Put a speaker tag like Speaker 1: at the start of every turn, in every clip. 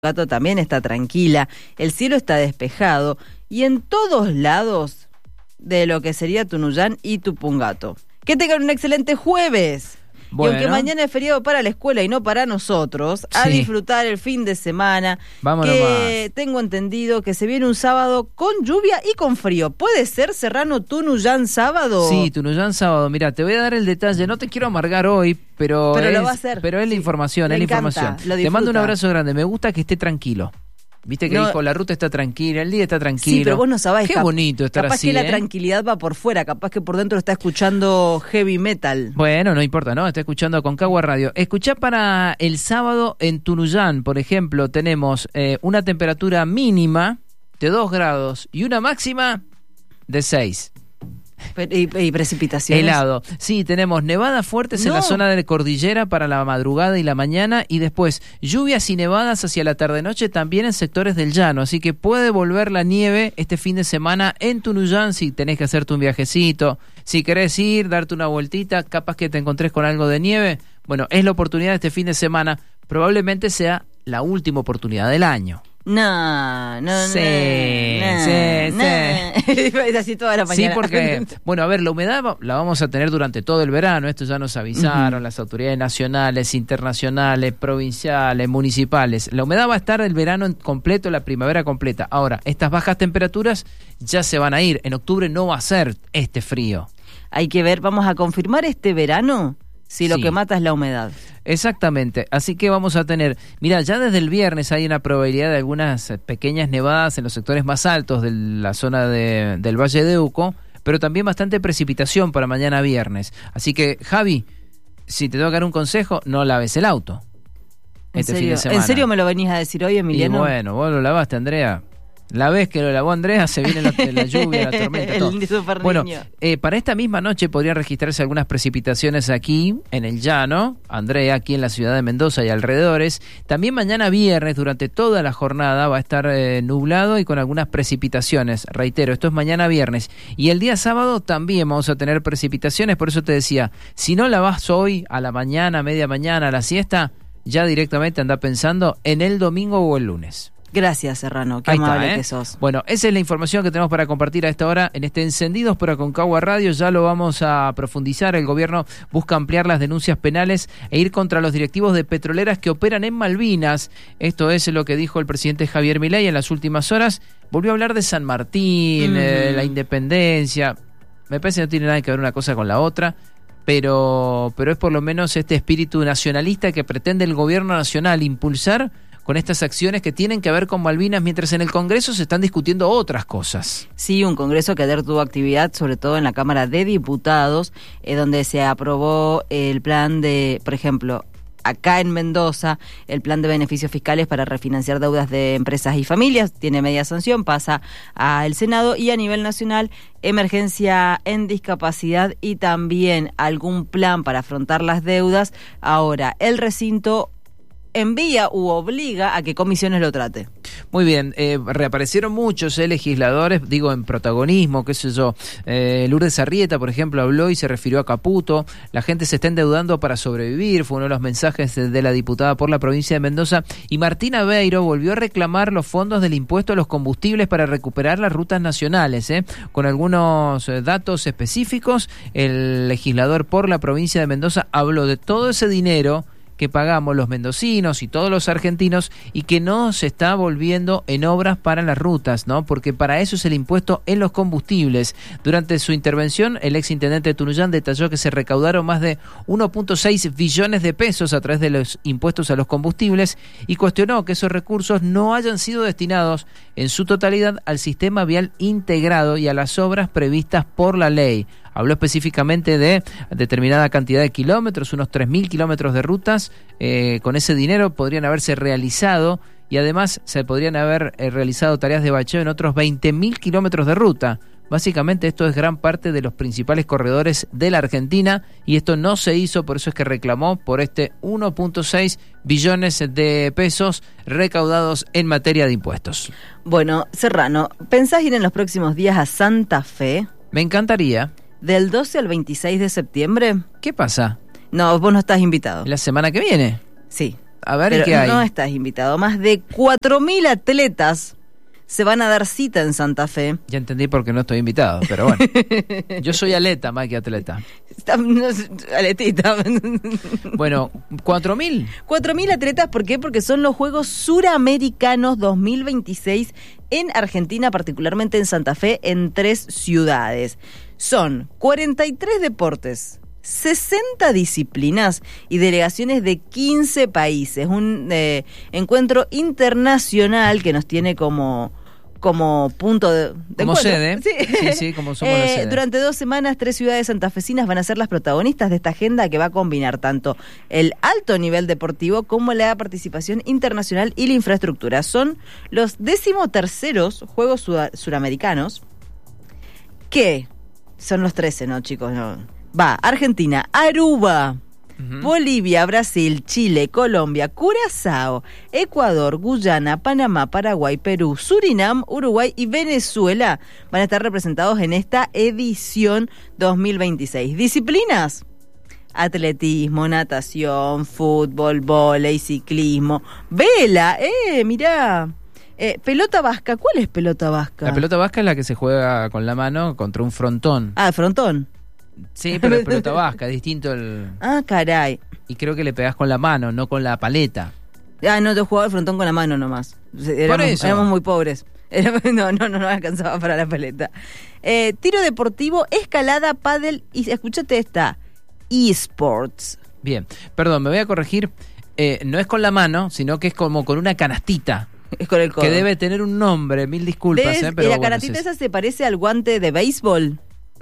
Speaker 1: Gato también está tranquila, el cielo está despejado y en todos lados de lo que sería Tunuyán y Tupungato. Que tengan un excelente jueves. Bueno. Y aunque mañana es feriado para la escuela y no para nosotros, a disfrutar el fin de semana.
Speaker 2: Vámonos
Speaker 1: que
Speaker 2: más.
Speaker 1: Tengo entendido que se viene un sábado con lluvia y con frío. ¿Puede ser, Serrano, Tunuyán sábado?
Speaker 2: Sí, Tunuyán sábado. Mira, te voy a dar el detalle. No te quiero amargar hoy, pero
Speaker 1: lo va a hacer.
Speaker 2: Pero es la información, es la información. Te mando un abrazo grande. Me gusta que esté tranquilo. Viste que dijo, la ruta está tranquila, el día está tranquilo.
Speaker 1: Sí, pero vos no sabés.
Speaker 2: Qué bonito estar
Speaker 1: capaz
Speaker 2: así,
Speaker 1: que la tranquilidad va por fuera, capaz que por dentro está escuchando heavy metal.
Speaker 2: Bueno, no importa, ¿no? Está escuchando Aconcagua Radio. Escuchá para el sábado en Tunuyán, por ejemplo, tenemos una temperatura mínima de 2 grados y una máxima de 6.
Speaker 1: ¿Y precipitaciones?
Speaker 2: Helado. Sí, tenemos nevadas fuertes en la zona de cordillera para la madrugada y la mañana, y después lluvias y nevadas hacia la tarde-noche también en sectores del llano, así que puede volver la nieve este fin de semana en Tunuyán si tenés que hacerte un viajecito, si querés ir, darte una vueltita, capaz que te encontrés con algo de nieve. Bueno, es la oportunidad de este fin de semana, probablemente sea la última oportunidad del año.
Speaker 1: No.
Speaker 2: Sí.
Speaker 1: Es así toda la mañana.
Speaker 2: Sí, porque, bueno, a ver, la humedad la vamos a tener durante todo el verano. Esto ya nos avisaron las autoridades nacionales, internacionales, provinciales, municipales. La humedad va a estar el verano completo, la primavera completa. Ahora, estas bajas temperaturas ya se van a ir. En octubre no va a ser este frío.
Speaker 1: Hay que ver, vamos a confirmar este verano si lo que mata es la humedad.
Speaker 2: Exactamente, así que vamos a tener, mira, ya desde el viernes hay una probabilidad de algunas pequeñas nevadas en los sectores más altos de la zona del Valle de Uco, pero también bastante precipitación para mañana viernes. Así que, Javi, si te tengo que dar un consejo, no laves el auto este fin de semana.
Speaker 1: ¿En serio me lo venís a decir hoy, Emiliano?
Speaker 2: Y bueno, vos lo lavaste, Andrea. La vez que lo lavó Andrea, se viene la lluvia, la tormenta, todo. Bueno, para esta misma noche podrían registrarse algunas precipitaciones aquí, en el llano, Andrea, aquí en la ciudad de Mendoza y alrededores. También mañana viernes, durante toda la jornada, va a estar nublado y con algunas precipitaciones. Reitero, esto es mañana viernes. Y el día sábado también vamos a tener precipitaciones, por eso te decía, si no lavas hoy, a la mañana, media mañana, a la siesta, ya directamente anda pensando en el domingo o el lunes.
Speaker 1: Gracias, Serrano, qué amable que sos.
Speaker 2: Bueno, esa es la información que tenemos para compartir a esta hora en este Encendidos por Aconcagua Radio. Ya lo vamos a profundizar. El gobierno busca ampliar las denuncias penales e ir contra los directivos de petroleras que operan en Malvinas. Esto es lo que dijo el presidente Javier Milei en las últimas horas. Volvió a hablar de San Martín, la independencia. Me parece que no tiene nada que ver una cosa con la otra. Pero es por lo menos este espíritu nacionalista que pretende el gobierno nacional impulsar con estas acciones que tienen que ver con Malvinas, mientras en el Congreso se están discutiendo otras cosas.
Speaker 1: Sí, un Congreso que ayer tuvo actividad, sobre todo en la Cámara de Diputados, donde se aprobó el plan de, por ejemplo, acá en Mendoza, el plan de beneficios fiscales para refinanciar deudas de empresas y familias, tiene media sanción, pasa al Senado, y a nivel nacional, emergencia en discapacidad y también algún plan para afrontar las deudas. Ahora, el recinto envía u obliga a que comisiones lo trate.
Speaker 2: Muy bien, reaparecieron muchos legisladores, digo, en protagonismo, qué sé yo. Lourdes Arrieta, por ejemplo, habló y se refirió a Caputo. La gente se está endeudando para sobrevivir, fue uno de los mensajes de la diputada por la provincia de Mendoza. Y Martín Aveiro volvió a reclamar los fondos del impuesto a los combustibles para recuperar las rutas nacionales. Con algunos datos específicos, el legislador por la provincia de Mendoza habló de todo ese dinero que pagamos los mendocinos y todos los argentinos y que no se está volviendo en obras para las rutas, ¿no? Porque para eso es el impuesto en los combustibles. Durante su intervención, el exintendente de Tunuyán detalló que se recaudaron más de 1.6 billones de pesos a través de los impuestos a los combustibles y cuestionó que esos recursos no hayan sido destinados en su totalidad al sistema vial integrado y a las obras previstas por la ley. Habló específicamente de determinada cantidad de kilómetros, unos 3.000 kilómetros de rutas. Con ese dinero podrían haberse realizado y además se podrían haber realizado tareas de bacheo en otros 20.000 kilómetros de ruta. Básicamente esto es gran parte de los principales corredores de la Argentina y esto no se hizo, por eso es que reclamó por este 1.6 billones de pesos recaudados en materia de impuestos.
Speaker 1: Bueno, Serrano, ¿pensás ir en los próximos días a Santa Fe?
Speaker 2: Me encantaría.
Speaker 1: ¿Del 12 al 26 de septiembre?
Speaker 2: ¿Qué pasa?
Speaker 1: No, vos no estás invitado.
Speaker 2: ¿La semana que viene?
Speaker 1: Sí.
Speaker 2: A ver,
Speaker 1: Pero
Speaker 2: ¿qué hay?
Speaker 1: no estás invitado. Más de 4.000 atletas se van a dar cita en Santa Fe.
Speaker 2: Ya entendí por qué no estoy invitado, pero bueno. Yo soy atleta más que atleta.
Speaker 1: Aletita.
Speaker 2: Bueno, 4.000.
Speaker 1: 4.000 atletas, ¿por qué? Porque son los Juegos Suramericanos 2026 en Argentina, particularmente en Santa Fe, en 3 ciudades. Son 43 deportes, 60 disciplinas y delegaciones de 15 países. Un encuentro internacional que nos tiene como punto de
Speaker 2: como
Speaker 1: encuentro.
Speaker 2: sede. Sí, como somos la sede.
Speaker 1: Durante 2 semanas, 3 ciudades santafesinas van a ser las protagonistas de esta agenda que va a combinar tanto el alto nivel deportivo como la participación internacional y la infraestructura. Son los 13º Juegos Suramericanos, que son los 13, ¿no, chicos? No. Va Argentina, Aruba, Bolivia, Brasil, Chile, Colombia, Curazao, Ecuador, Guyana, Panamá, Paraguay, Perú, Surinam, Uruguay y Venezuela van a estar representados en esta edición 2026. ¿Disciplinas? Atletismo, natación, fútbol, vóley, ciclismo, vela, mirá. Pelota vasca, ¿cuál es pelota vasca?
Speaker 2: La pelota vasca es la que se juega con la mano contra un frontón.
Speaker 1: Ah, frontón.
Speaker 2: Sí, pero es pelota vasca, es distinto el...
Speaker 1: Ah, caray.
Speaker 2: Y creo que le pegás con la mano, no con la paleta.
Speaker 1: Ah, no, te jugaba el frontón con la mano nomás. Éramos muy pobres. No alcanzaba para la paleta. Tiro deportivo, escalada, pádel y, escúchate esta, eSports.
Speaker 2: Bien, perdón, me voy a corregir. No es con la mano, sino que es como con una canastita.
Speaker 1: Es con el codo.
Speaker 2: Que debe tener un nombre, mil disculpas. Pero
Speaker 1: la canastita esa se parece al guante de béisbol.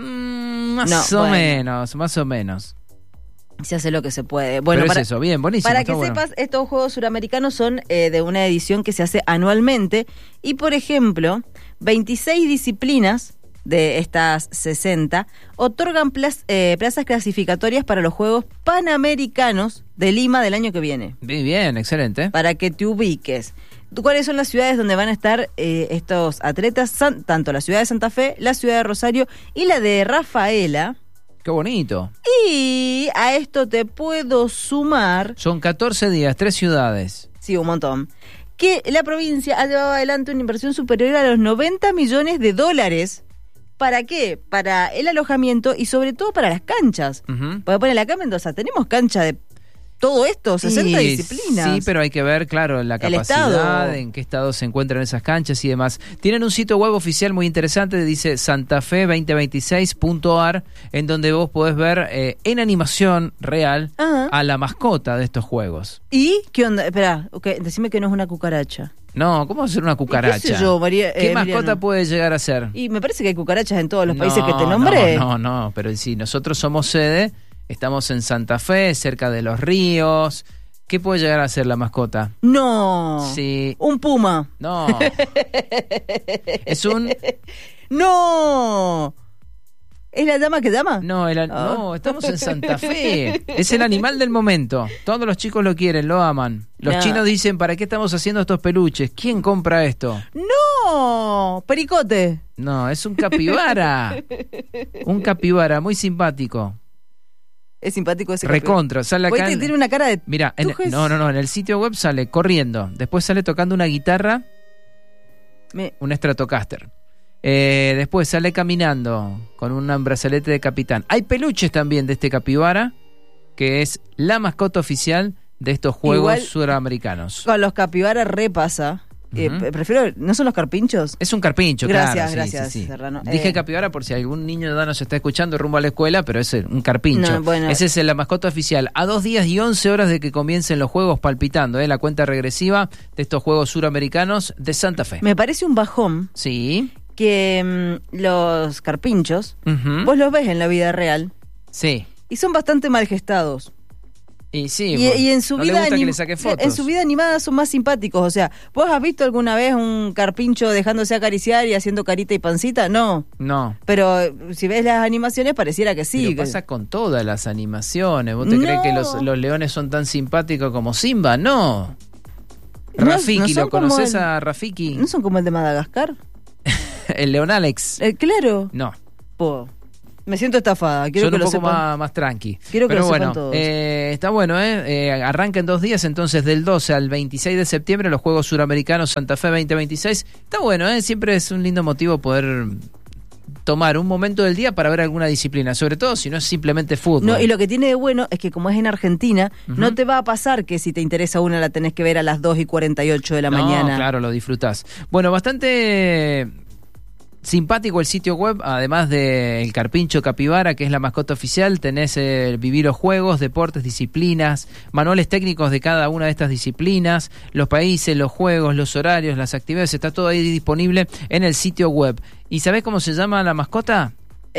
Speaker 2: Más o menos.
Speaker 1: Se hace lo que se puede. Bueno,
Speaker 2: pero es eso, bien, buenísimo.
Speaker 1: Para que sepas, estos Juegos Suramericanos son de una edición que se hace anualmente y, por ejemplo, 26 disciplinas de estas 60 otorgan plazas clasificatorias para los Juegos Panamericanos de Lima del año que viene.
Speaker 2: Bien, excelente.
Speaker 1: Para que te ubiques. ¿Cuáles son las ciudades donde van a estar estos atletas? Tanto la ciudad de Santa Fe, la ciudad de Rosario y la de Rafaela.
Speaker 2: ¡Qué bonito!
Speaker 1: Y a esto te puedo sumar...
Speaker 2: Son 14 días, 3 ciudades.
Speaker 1: Sí, un montón. Que la provincia ha llevado adelante una inversión superior a los $90 millones. ¿Para qué? Para el alojamiento y sobre todo para las canchas. Porque poner acá en Mendoza tenemos cancha de todo esto, 60 disciplinas.
Speaker 2: Sí, pero hay que ver, claro, la capacidad, en qué estado se encuentran esas canchas y demás. Tienen un sitio web oficial muy interesante, dice santafe2026.ar, en donde vos podés ver en animación real a la mascota de estos juegos.
Speaker 1: ¿Y qué onda? Espera, decime que no es una cucaracha.
Speaker 2: No, ¿cómo va a ser una cucaracha?
Speaker 1: ¿Qué sé yo, María?
Speaker 2: ¿Qué mascota puede llegar a ser?
Speaker 1: Y me parece que hay cucarachas en todos los países que te nombré.
Speaker 2: No, pero si nosotros somos sede, estamos en Santa Fe, cerca de los ríos. ¿Qué puede llegar a ser la mascota?
Speaker 1: No.
Speaker 2: Sí.
Speaker 1: Un puma.
Speaker 2: No. Es un...
Speaker 1: No. ¿Es la dama que llama?
Speaker 2: No, no, estamos en Santa Fe. Es el animal del momento. Todos los chicos lo quieren, lo aman. Los chinos dicen, ¿para qué estamos haciendo estos peluches? ¿Quién compra esto?
Speaker 1: No, pericote.
Speaker 2: No, es un capibara. Un capibara, muy simpático.
Speaker 1: Es simpático ese
Speaker 2: recontra, sale acá.
Speaker 1: Tiene una cara de...
Speaker 2: Mira, en el sitio web sale corriendo, después sale tocando una guitarra, un Stratocaster. Después sale caminando con un brazalete de capitán. Hay peluches también de este capibara, que es la mascota oficial de estos Juegos Suramericanos.
Speaker 1: Con los capibaras repasa. Prefiero, ¿no son los carpinchos?
Speaker 2: Es un carpincho,
Speaker 1: gracias,
Speaker 2: claro.
Speaker 1: Gracias,
Speaker 2: sí.
Speaker 1: Serrano.
Speaker 2: Dije capibara por si algún niño de edad nos está escuchando rumbo a la escuela, pero es un carpincho. Ese es la mascota oficial. A 2 días y 11 horas de que comiencen los juegos, palpitando, la cuenta regresiva de estos Juegos Suramericanos de Santa Fe.
Speaker 1: Me parece un bajón.
Speaker 2: Sí.
Speaker 1: Que los carpinchos, vos los ves en la vida real.
Speaker 2: Sí.
Speaker 1: Y son bastante mal gestados.
Speaker 2: Y sí,
Speaker 1: y en su vida
Speaker 2: que le saque fotos.
Speaker 1: En su vida animada son más simpáticos. O sea, ¿vos has visto alguna vez un carpincho dejándose acariciar y haciendo carita y pancita? No. Pero si ves las animaciones pareciera que sí.
Speaker 2: Pero pasa con todas las animaciones. ¿Vos te crees que los leones son tan simpáticos como Simba? No. Rafiki, ¿lo conoces a Rafiki?
Speaker 1: ¿No son como el de Madagascar?
Speaker 2: El león Alex.
Speaker 1: Claro.
Speaker 2: No.
Speaker 1: Me siento estafada, quiero
Speaker 2: Son
Speaker 1: que
Speaker 2: un
Speaker 1: lo
Speaker 2: poco
Speaker 1: sepan.
Speaker 2: más tranqui.
Speaker 1: Quiero que
Speaker 2: Pero
Speaker 1: lo sepan
Speaker 2: bueno,
Speaker 1: todos.
Speaker 2: está bueno, arranca en 2 días, entonces del 12 al 26 de septiembre los Juegos Suramericanos Santa Fe 2026. Está bueno, siempre es un lindo motivo poder tomar un momento del día para ver alguna disciplina, sobre todo si no es simplemente fútbol.
Speaker 1: No, y lo que tiene de bueno es que como es en Argentina, no te va a pasar que si te interesa una la tenés que ver a las 2:48 de la mañana.
Speaker 2: Claro, lo disfrutás. Bueno, bastante simpático el sitio web, además del Carpincho Capibara, que es la mascota oficial. Tenés vivir los juegos, deportes, disciplinas, manuales técnicos de cada una de estas disciplinas, los países, los juegos, los horarios, las actividades, está todo ahí disponible en el sitio web. ¿Y sabés cómo se llama la mascota?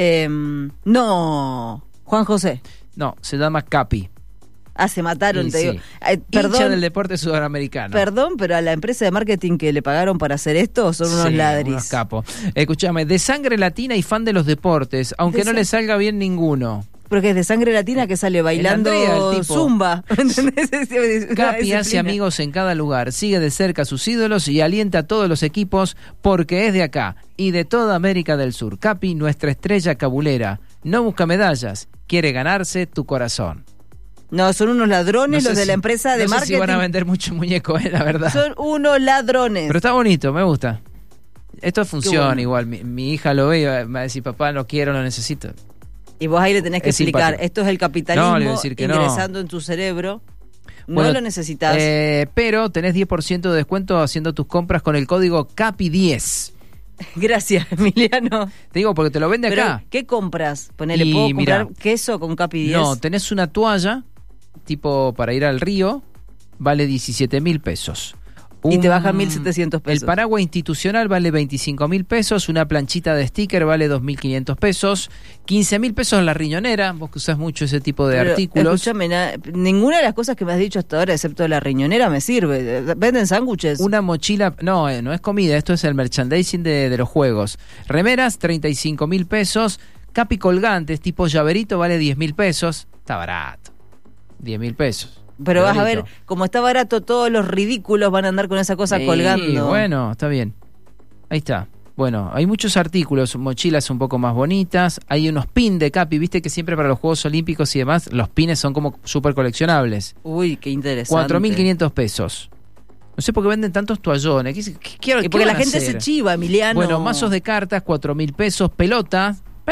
Speaker 1: No, Juan José.
Speaker 2: No, se llama Capi.
Speaker 1: Se mataron,
Speaker 2: Y
Speaker 1: te
Speaker 2: sí.
Speaker 1: digo. Perdón,
Speaker 2: Hincha del deporte sudamericano.
Speaker 1: Perdón, pero a la empresa de marketing que le pagaron para hacer esto son unos ladris.
Speaker 2: Unos capos. Escúchame, de sangre latina y fan de los deportes, aunque no le salga bien ninguno.
Speaker 1: Porque es de sangre latina que sale bailando
Speaker 2: el tipo.
Speaker 1: zumba. ¿Entendés?
Speaker 2: Capi hace amigos en cada lugar, sigue de cerca a sus ídolos y alienta a todos los equipos porque es de acá y de toda América del Sur. Capi, nuestra estrella cabulera, no busca medallas, quiere ganarse tu corazón.
Speaker 1: No, son unos ladrones
Speaker 2: No sé
Speaker 1: los de
Speaker 2: si-
Speaker 1: la empresa de
Speaker 2: no sé
Speaker 1: marketing.
Speaker 2: si van a vender mucho muñeco, la verdad.
Speaker 1: Son unos ladrones.
Speaker 2: Pero está bonito, me gusta. Esto funciona
Speaker 1: bueno.
Speaker 2: igual. Mi hija lo ve y me va a decir, papá, lo quiero, lo necesito.
Speaker 1: Y vos ahí le tenés que
Speaker 2: Es
Speaker 1: explicar,
Speaker 2: simpático.
Speaker 1: esto es el capitalismo
Speaker 2: No, le voy a decir que no.
Speaker 1: ingresando en tu cerebro. No
Speaker 2: Bueno,
Speaker 1: lo necesitas.
Speaker 2: Pero tenés 10% de descuento haciendo tus compras con el código CAPI10.
Speaker 1: Gracias, Emiliano.
Speaker 2: Te digo porque te lo vende
Speaker 1: Pero,
Speaker 2: acá.
Speaker 1: ¿qué compras? Ponele,
Speaker 2: Y
Speaker 1: ¿puedo comprar
Speaker 2: mirá.
Speaker 1: queso con Capi 10?
Speaker 2: No, tenés una toalla, tipo para ir al río, vale 17.000 pesos.
Speaker 1: Y te bajan 1.700 pesos.
Speaker 2: El paraguas institucional vale 25.000 pesos, una planchita de sticker vale 2.500 pesos, 15.000 pesos la riñonera, vos que usás mucho ese tipo de
Speaker 1: Pero,
Speaker 2: artículos.
Speaker 1: escúchame, ninguna de las cosas que me has dicho hasta ahora, excepto la riñonera, me sirve. ¿Venden sándwiches?
Speaker 2: Una mochila, no es comida, esto es el merchandising de los juegos. Remeras, 35.000 pesos, capi colgantes, tipo llaverito, vale 10.000 pesos, está barato, 10.000 pesos.
Speaker 1: Pero vas a ver,
Speaker 2: Llaverito.
Speaker 1: como está barato, todos los ridículos van a andar con esa cosa colgando.
Speaker 2: Bueno, está bien. Ahí está. Bueno, hay muchos artículos, mochilas un poco más bonitas, hay unos pins de Capi, viste que siempre para los Juegos Olímpicos y demás, los pines son como súper coleccionables.
Speaker 1: Uy, qué interesante.
Speaker 2: 4.500 pesos. No sé por qué venden tantos toallones.
Speaker 1: Y porque la gente se chiva, Emiliano.
Speaker 2: Bueno, mazos de cartas, 4.000 pesos, pelota,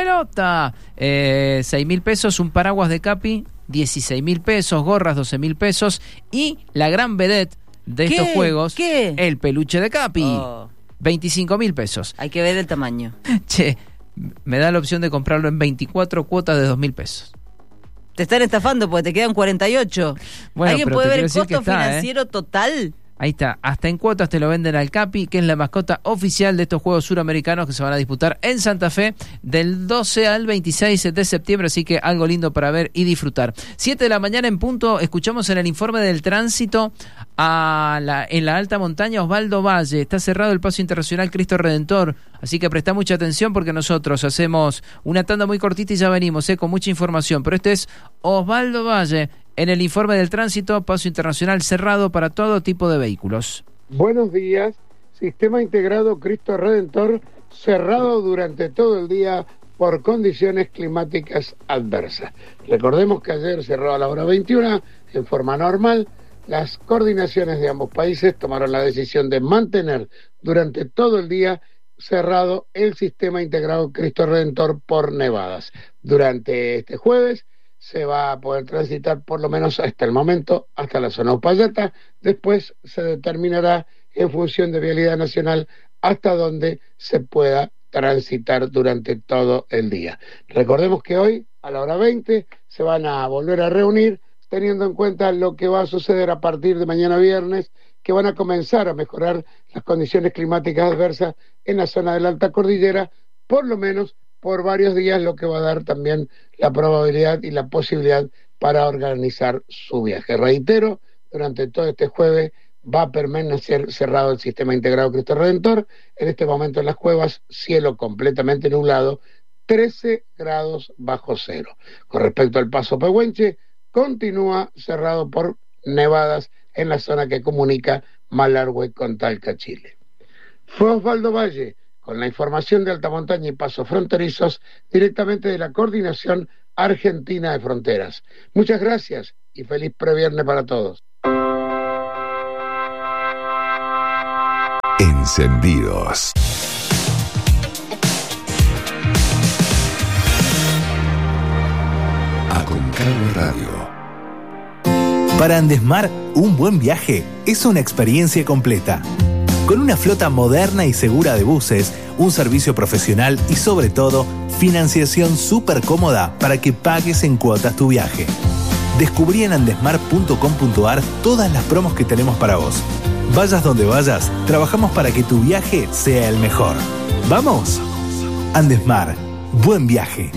Speaker 2: 6.000 pesos, un paraguas de Capi, 16.000 pesos, gorras, 12.000 pesos y la gran vedette de
Speaker 1: ¿Qué?
Speaker 2: estos juegos,
Speaker 1: ¿Qué?
Speaker 2: el peluche de Capi,
Speaker 1: Oh.
Speaker 2: 25.000 pesos.
Speaker 1: Hay que ver el tamaño.
Speaker 2: Che, me da la opción de comprarlo en 24 cuotas de 2.000 pesos.
Speaker 1: Te están estafando porque te quedan 48.
Speaker 2: Bueno,
Speaker 1: ¿Alguien
Speaker 2: pero
Speaker 1: puede
Speaker 2: te
Speaker 1: ver
Speaker 2: quiero
Speaker 1: el
Speaker 2: decir que
Speaker 1: costo
Speaker 2: está,
Speaker 1: financiero total?
Speaker 2: Ahí está, hasta en cuotas te lo venden al Capi, que es la mascota oficial de estos Juegos Suramericanos que se van a disputar en Santa Fe del 12 al 26 de septiembre, así que algo lindo para ver y disfrutar. 7 de la mañana en punto, escuchamos en el informe del tránsito en la alta montaña Osvaldo Valle, está cerrado el paso internacional Cristo Redentor, así que presta mucha atención porque nosotros hacemos una tanda muy cortita y ya venimos con mucha información, pero este es Osvaldo Valle. En el informe del tránsito, paso internacional cerrado para todo tipo de vehículos.
Speaker 3: Buenos días. Sistema integrado Cristo Redentor cerrado durante todo el día por condiciones climáticas adversas. Recordemos que ayer cerró a la hora 21 en forma normal. Las coordinaciones de ambos países tomaron la decisión de mantener durante todo el día cerrado el sistema integrado Cristo Redentor por nevadas. Durante este jueves se va a poder transitar por lo menos hasta el momento, hasta la zona Upayata. Después se determinará en función de vialidad nacional hasta donde se pueda transitar durante todo el día. Recordemos que hoy, a la hora 20, se van a volver a reunir, teniendo en cuenta lo que va a suceder a partir de mañana viernes, que van a comenzar a mejorar las condiciones climáticas adversas en la zona de la alta cordillera, por lo menos por varios días, lo que va a dar también la probabilidad y la posibilidad para organizar su viaje. Reitero, durante todo este jueves va a permanecer cerrado el sistema integrado Cristo Redentor. En este momento en las cuevas, cielo completamente nublado, 13 grados bajo cero. Con respecto al paso Pehuenche, continúa cerrado por nevadas en la zona que comunica Malargüe con Talca, Chile. Fue Osvaldo Valle con la información de alta montaña y pasos fronterizos directamente de la Coordinación Argentina de Fronteras. Muchas gracias y feliz previernes para todos.
Speaker 4: Encendidos. Aconcagua Radio.
Speaker 5: Para Andesmar, un buen viaje es una experiencia completa. Con una flota moderna y segura de buses, un servicio profesional y sobre todo, financiación súper cómoda para que pagues en cuotas tu viaje. Descubrí en andesmar.com.ar todas las promos que tenemos para vos. Vayas donde vayas, trabajamos para que tu viaje sea el mejor. ¡Vamos! Andesmar, buen viaje.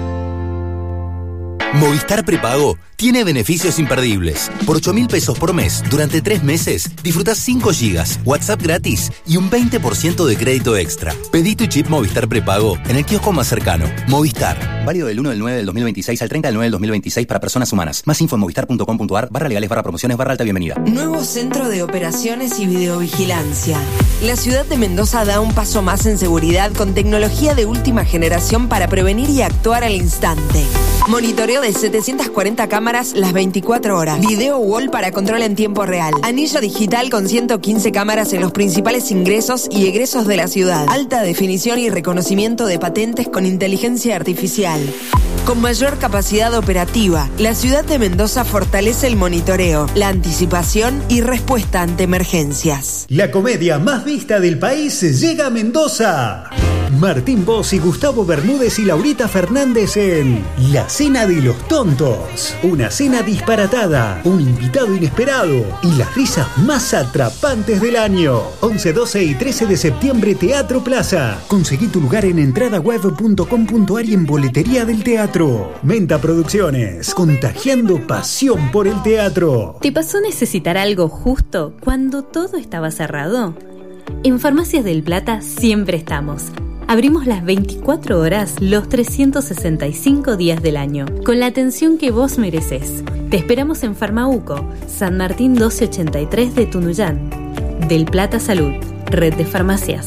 Speaker 6: Movistar Prepago tiene beneficios imperdibles. Por 8.000 pesos por mes, durante 3 meses, disfrutás 5 gigas, WhatsApp gratis y un 20% de crédito extra. Pedí tu chip Movistar Prepago en el kiosco más cercano. Movistar. Válido del 1/9/2026 al 30/9/2026 para personas humanas. Más info en movistar.com.ar/legales/promociones/alta bienvenida.
Speaker 7: Nuevo Centro de Operaciones y Videovigilancia. La ciudad de Mendoza da un paso más en seguridad con tecnología de última generación para prevenir y actuar al instante. Monitoreo de 740 cámaras las 24 horas. Video wall para control en tiempo real. Anillo digital con 115 cámaras en los principales ingresos y egresos de la ciudad. Alta definición y reconocimiento de patentes con inteligencia artificial. Con mayor capacidad operativa, la ciudad de Mendoza fortalece el monitoreo, la anticipación y respuesta ante emergencias.
Speaker 8: La comedia más vista del país llega a Mendoza. Martín Bosch y Gustavo Bermúdez y Laurita Fernández en La Cena de los Tontos. Una cena disparatada, un invitado inesperado y las risas más atrapantes del año. 11, 12 y 13 de septiembre, Teatro Plaza. Conseguí tu lugar en entradaweb.com.ar y en boletería del teatro. Menta Producciones, contagiando pasión por el teatro.
Speaker 9: ¿Te pasó necesitar algo justo cuando todo estaba cerrado? En Farmacias del Plata siempre estamos. Abrimos las 24 horas, los 365 días del año, con la atención que vos mereces. Te esperamos en Farmauco, San Martín 1283 de Tunuyán. Del Plata Salud, red de farmacias.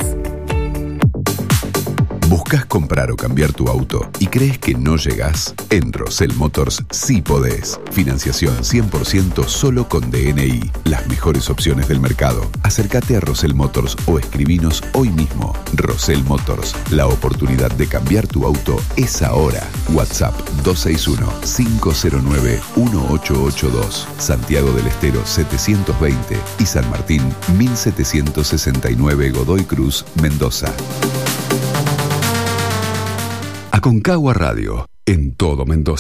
Speaker 4: ¿Buscas comprar o cambiar tu auto y crees que no llegás? En Rosell Motors sí podés. Financiación 100% solo con DNI. Las mejores opciones del mercado. Acércate a Rosell Motors o escribinos hoy mismo. Rosell Motors. La oportunidad de cambiar tu auto es ahora. WhatsApp 261-509-1882. Santiago del Estero 720 y San Martín 1769 Godoy Cruz, Mendoza. Aconcagua Radio, en todo Mendoza.